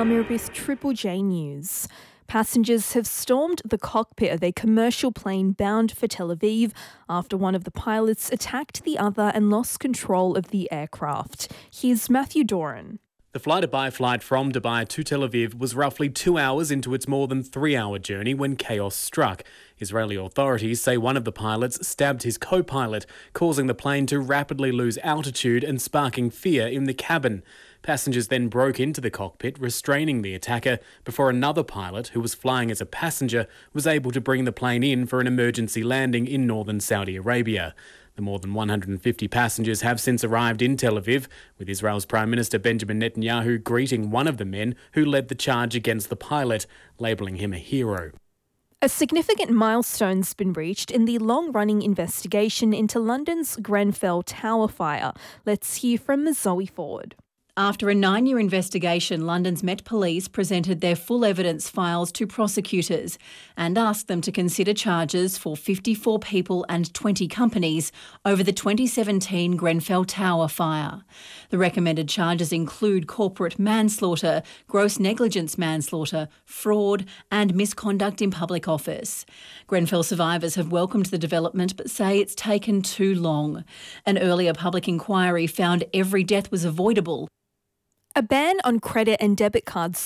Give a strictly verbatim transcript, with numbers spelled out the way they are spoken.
Palmer with Triple J News. Passengers have stormed the cockpit of a commercial plane bound for Tel Aviv after one of the pilots attacked the other and lost control of the aircraft. Here's Matthew Doran. The fly-to-by flight from Dubai to Tel Aviv was roughly two hours into its more than three-hour journey when chaos struck. Israeli authorities say one of the pilots stabbed his co-pilot, causing the plane to rapidly lose altitude and sparking fear in the cabin. Passengers then broke into the cockpit, restraining the attacker, before another pilot, who was flying as a passenger, was able to bring the plane in for an emergency landing in northern Saudi Arabia. The more than one hundred fifty passengers have since arrived in Tel Aviv, with Israel's Prime Minister Benjamin Netanyahu greeting one of the men who led the charge against the pilot, labelling him a hero. A significant milestone's been reached in the long-running investigation into London's Grenfell Tower fire. Let's hear from Zoe Ford. After a nine-year investigation, London's Met Police presented their full evidence files to prosecutors and asked them to consider charges for fifty-four people and twenty companies over the twenty seventeen Grenfell Tower fire. The recommended charges include corporate manslaughter, gross negligence manslaughter, fraud and misconduct in public office. Grenfell survivors have welcomed the development but say it's taken too long. An earlier public inquiry found every death was avoidable. A ban on credit and debit cards